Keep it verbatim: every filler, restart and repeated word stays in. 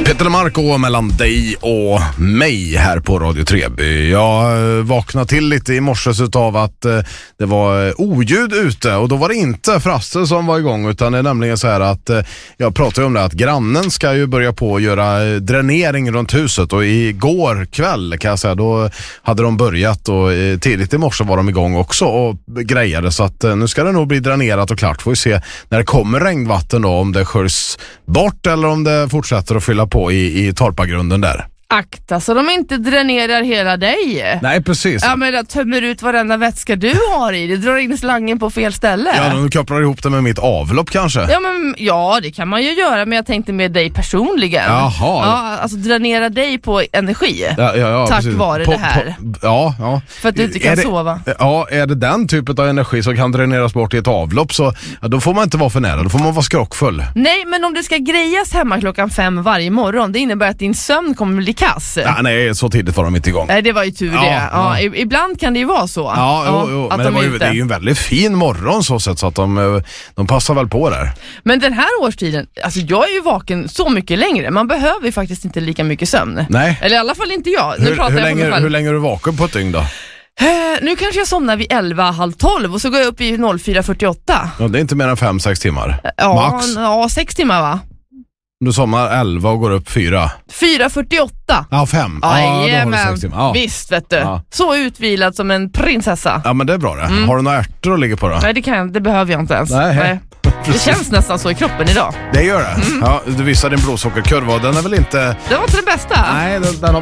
Peter Marco mellan dig och mig här på Radio Treby. Jag vaknade till lite i morse av att det var oljud ute, och då var det inte Frasse som var igång, utan det är nämligen så här att jag pratade om det att grannen ska ju börja på att göra dränering runt huset, och igår kväll kan jag säga, då hade de börjat, och tidigt i morse var de igång också och grejade, så att nu ska det nog bli dränerat och klart. Får vi se när det kommer regnvatten då, om det sköljs bort eller om det fortsätter att fylla på i, i torpagrunden där. Akta så de inte dränerar hela dig. Nej, precis. Ja, men jag tömmer ut varenda vätska du har i. Det drar in slangen på fel ställe. Ja, de kopplar ihop det med mitt avlopp kanske. Ja, men, ja, det kan man ju göra, men jag tänkte med dig personligen. Jaha. Ja, alltså dränera dig på energi. Ja, ja, ja, tack precis. vare på, det här. På, ja, ja. För att du inte kan är det, sova. Ja, är det den typen av energi som kan dräneras bort i ett avlopp, så ja, då får man inte vara för nära. Då får man vara skrockfull. Nej, men om du ska grejas hemma klockan fem varje morgon, det innebär att din sömn kommer bli kass. Ja, nej, så tidigt var de inte igång. Nej, det var ju tur ja, det. Ja, ja. Ibland kan det ju vara så. Ja, ja jo, jo. att Men de det, var är ju, ute. det är ju en väldigt fin morgon så sett, så att de, de passar väl på där. Men den här årstiden, alltså jag är ju vaken så mycket längre. Man behöver ju faktiskt inte lika mycket sömn. Nej. Eller i alla fall inte jag. Nu Hur, pratar hur, jag länge, för mig själv. hur länge är du vaken på ett dygn då? Uh, nu kanske jag somnar vid elva, halv tolv och så går jag upp i fyra fyrtioåtta. Ja, det är inte mer än fem sex timmar. Ja, Max. ja, sex timmar va? Du somnar elva och går upp fyra. fyra fyrtioåtta. Ja, fem. Ja, Ja, då har du jajamän. sex timmar. Ja. Visst vet du. Ja. Så utvilad som en prinsessa. Ja, men det är bra det. Mm. Har du några ärtor att ligga på då? Nej, det, kan, det behöver jag inte ens. Nej. Nej. Det känns nästan så i kroppen idag. Det gör det. Mm. Ja, du visar din blodsockerkurva, den är väl inte... Det var inte det bästa. Nej, den, den har